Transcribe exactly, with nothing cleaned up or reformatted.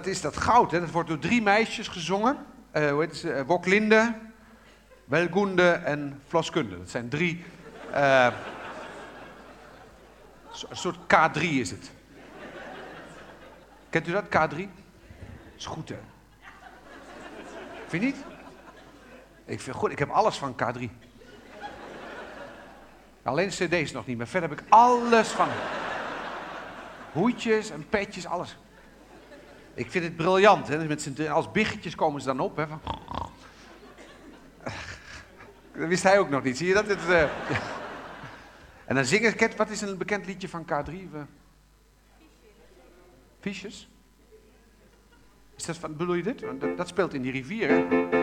dat is dat goud, hè. Dat wordt door drie meisjes gezongen. Uh, hoe heet ze? Uh, Woklinde, Welgunde en Floskunde. Dat zijn drie... Uh, een soort K drie is het. Kent u dat, K drie? Is goed, hè? Vind je niet? Ik vind goed, ik heb alles van K drie. Alleen de cd's nog niet, maar verder heb ik alles van. Hoedjes en petjes, alles. Ik vind het briljant, hè? Met z'n, als biggetjes komen ze dan op, hè? Van... Dat wist hij ook nog niet, zie je dat? Het, uh... En dan zingen, kent, wat is een bekend liedje van K drie? Fiches. Is dat van, bedoel je dit? Dat, dat speelt in die rivier, hè?